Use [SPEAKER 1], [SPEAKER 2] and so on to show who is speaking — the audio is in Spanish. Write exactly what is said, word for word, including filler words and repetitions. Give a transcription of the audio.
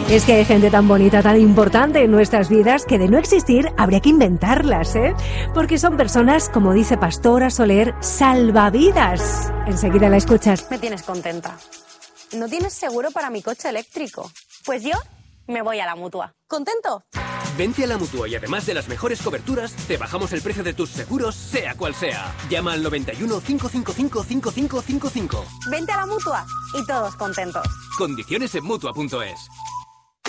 [SPEAKER 1] Es que hay gente tan bonita, tan importante en nuestras vidas, que de no existir habría que inventarlas, ¿eh? Porque son personas, como dice Pastora Soler, salvavidas. Enseguida la escuchas.
[SPEAKER 2] Me tienes contenta. ¿No tienes seguro para mi coche eléctrico? Pues yo me voy a la Mutua. ¿Contento?
[SPEAKER 3] Vente a la Mutua y además de las mejores coberturas, te bajamos el precio de tus seguros, sea cual sea. Llama al noventa y uno, cinco cinco cinco, cinco cinco cinco cinco.
[SPEAKER 2] Vente a la Mutua y todos contentos.
[SPEAKER 3] Condiciones en Mutua punto es.